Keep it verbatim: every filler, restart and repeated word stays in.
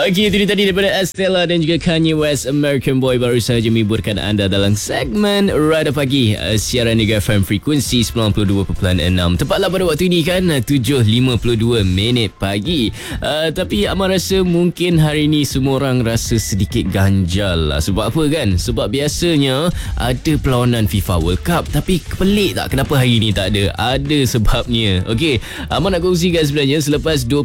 Okey, itu dia tadi daripada Estella dan juga Kanye West, American Boy, baru saja menghiburkan anda dalam segmen Rada Pagi, uh, siaran Mega F M frekuensi sembilan puluh dua perpuluhan enam. Tepatlah pada waktu ini kan, tujuh lima puluh dua minit pagi. Uh, tapi Amal rasa mungkin hari ini semua orang rasa sedikit ganjal lah. Sebab apa kan? Sebab biasanya ada perlawanan FIFA World Cup, tapi pelik tak kenapa hari ini tak ada? Ada sebabnya. Okey, Amal nak kongsikan sebenarnya selepas